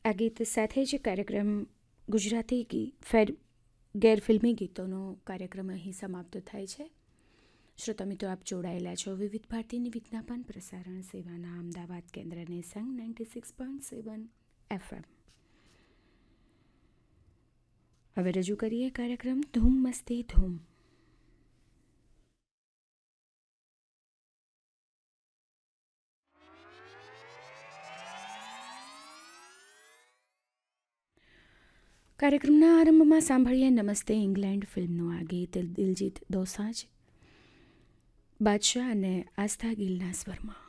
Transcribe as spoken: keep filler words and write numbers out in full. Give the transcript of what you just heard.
આ ગીત સાથે જ કાર્યક્રમ ગુજરાતી ગીત ફેર ગેરફિલ્મી ગીતોનો કાર્યક્રમ અહીં સમાપ્ત થાય છે. શ્રોતા મિત્રો, આપ જોડાયેલા છો વિવિધ ભારતીની વિજ્ઞાપન પ્રસારણ સેવાના અમદાવાદ કેન્દ્રને સંગ ninety six point seven FM. હવે રજૂ કરીએ કાર્યક્રમ ધૂમ મસ્તી ધૂમ. કાર્યક્રમના આરંભમાં સાંભળીએ નમસ્તે ઇંગ્લેન્ડ ફિલ્મનું આ ગીત દિલજીત દોસાંજ, બાદશાહ અને આસ્થા ગિલના સ્વરમાં.